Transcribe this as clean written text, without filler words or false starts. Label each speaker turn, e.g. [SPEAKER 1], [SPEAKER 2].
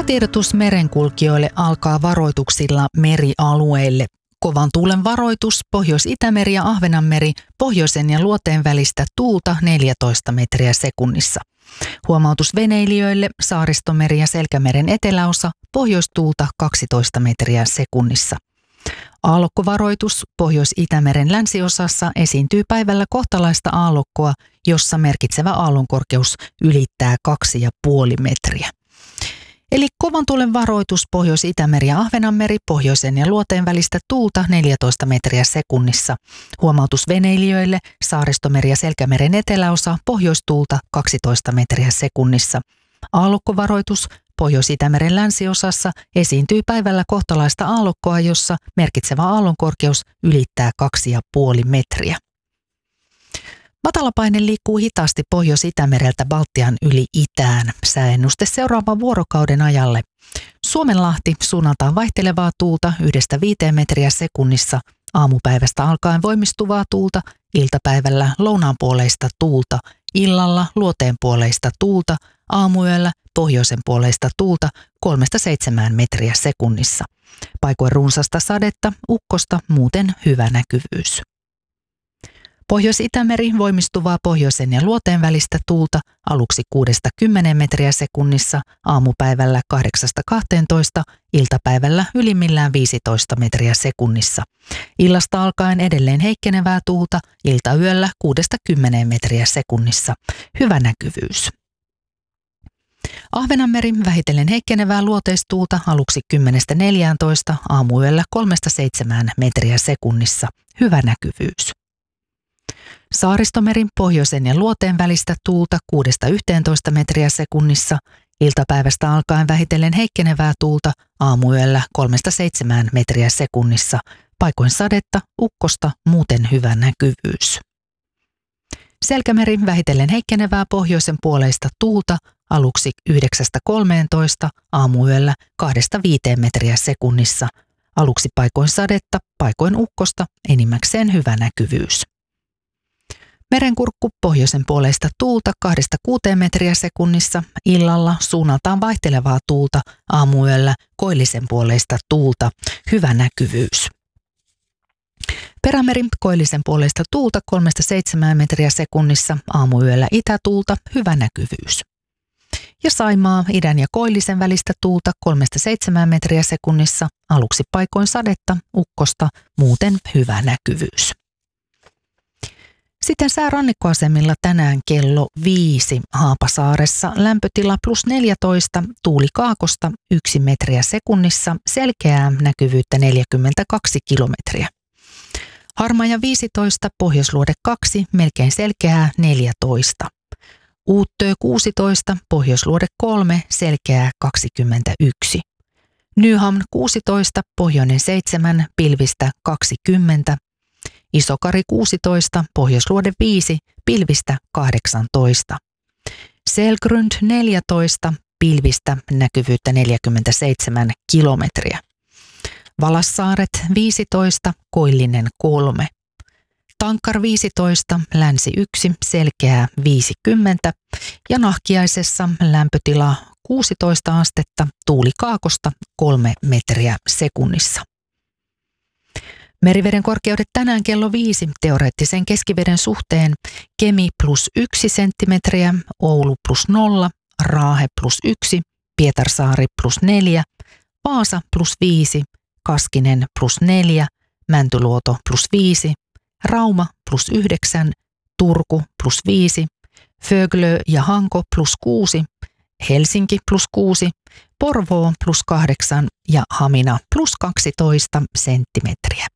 [SPEAKER 1] Säätiedotus merenkulkijoille alkaa varoituksilla merialueille. Kovan tuulen varoitus, Pohjois-Itämeri ja Ahvenanmeri, pohjoisen ja luoteen välistä tuulta 14 metriä sekunnissa. Huomautus veneilijöille, Saaristomeri ja Selkämeren eteläosa, pohjoistuulta 12 metriä sekunnissa. Aallokkovaroitus, Pohjois-Itämeren länsiosassa esiintyy päivällä kohtalaista aallokkoa, jossa merkitsevä aallonkorkeus ylittää 2,5 metriä. Eli kovan tuulen varoitus, Pohjois-Itämeri ja Ahvenanmeri, pohjoisen ja luoteen välistä tuulta 14 metriä sekunnissa. Huomautus veneilijöille, Saaristomeri ja Selkämeren eteläosa, pohjoistuulta 12 metriä sekunnissa. Aallokkovaroitus, Pohjois-Itämeren länsiosassa esiintyy päivällä kohtalaista aallokkoa, jossa merkitsevä aallonkorkeus ylittää 2,5 metriä. Matalapaine liikkuu hitaasti Pohjois-Itämereltä Baltian yli itään. Sääennuste seuraavan vuorokauden ajalle. Suomenlahti suunnataan vaihtelevaa tuulta 1-5 metriä sekunnissa. Aamupäivästä alkaen voimistuvaa tuulta, iltapäivällä lounaanpuoleista tuulta, illalla luoteenpuoleista tuulta, aamuyöllä pohjoisenpuoleista tuulta 3-7 metriä sekunnissa. Paikoin runsasta sadetta, ukkosta, muuten hyvä näkyvyys. Pohjois-Itämeri voimistuvaa pohjoisen ja luoteen välistä tuulta aluksi 6-10 metriä sekunnissa, aamupäivällä 8-12, iltapäivällä ylimmillään 15 metriä sekunnissa. Illasta alkaen edelleen heikkenevää tuulta, iltayöllä 6-10 metriä sekunnissa. Hyvä näkyvyys. Ahvenanmeri vähitellen heikkenevää luoteistuulta aluksi 10-14, aamuyöllä 3-7 metriä sekunnissa. Hyvä näkyvyys. Saaristomerin pohjoisen ja luoteen välistä tuulta 6-11 metriä sekunnissa, iltapäivästä alkaen vähitellen heikkenevää tuulta, aamuyöllä 3-7 metriä sekunnissa, paikoin sadetta, ukkosta, muuten hyvä näkyvyys. Selkämeri vähitellen heikkenevää pohjoisen puoleista tuulta, aluksi 9-13, aamuyöllä 2-5 metriä sekunnissa, aluksi paikoin sadetta, paikoin ukkosta, enimmäkseen hyvä näkyvyys. Merenkurkku pohjoisen puoleista tuulta 2-6 metriä sekunnissa, illalla suunnaltaan vaihtelevaa tuulta, aamuyöllä koillisen puoleista tuulta, hyvä näkyvyys. Perämeri koillisen puoleista tuulta 3-7 metriä sekunnissa, aamuyöllä itätuulta, hyvä näkyvyys. Ja Saimaa idän ja koillisen välistä tuulta 3-7 metriä sekunnissa, aluksi paikoin sadetta, ukkosta, muuten hyvä näkyvyys. Sitten säärannikkoasemilla tänään kello 5 Haapasaaressa lämpötila +14, tuuli kaakosta 1 metriä sekunnissa, selkeää näkyvyyttä 42 kilometriä. Harmaja 15, Pohjoisluode 2, melkein selkeää 14. Uuttöö 16, Pohjoisluode 3, selkeää 21. Nyhamn 16, Pohjoinen 7, pilvistä 20. Isokari 16, Pohjoisluode 5, pilvistä 18. Selgrund 14, pilvistä näkyvyyttä 47 kilometriä. Valassaaret 15, Koillinen 3. Tankkar 15, Länsi 1, selkeää 50. Ja Nahkiaisessa lämpötila 16 astetta, tuuli kaakosta 3 metriä sekunnissa. Meriveden korkeudet tänään kello 5 teoreettisen keskiveden suhteen: Kemi +1 senttimetriä, Oulu +0, Raahe +1, Pietarsaari +4, Vaasa +5, Kaskinen +4, Mäntyluoto +5, Rauma +9, Turku +5, Föglö ja Hanko +6, Helsinki +6, Porvoo +8 ja Hamina +12 senttimetriä.